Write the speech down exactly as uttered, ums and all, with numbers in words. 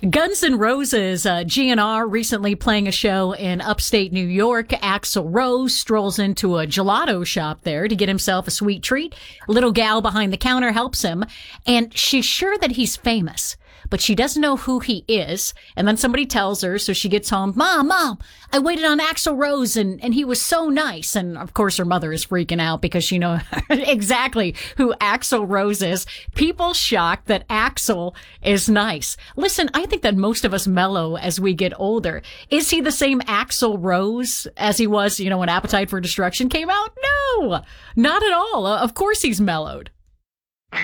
Guns N' Roses, uh, G N R recently playing a show in upstate New York. Axl Rose strolls into a gelato shop there to get himself a sweet treat. Little gal behind the counter helps him, and she's sure that he's famous, but she doesn't know who he is. And then somebody tells her, so she gets home, Mom, Mom, I waited on Axl Rose and, and he was so nice. And of course her mother is freaking out because she knows exactly who Axl Rose is. People shocked that Axl is nice. Listen, I think that most of us mellow as we get older. Is he the same Axl Rose as he was, you know, when Appetite for Destruction came out? No, not at all. Of course he's mellowed.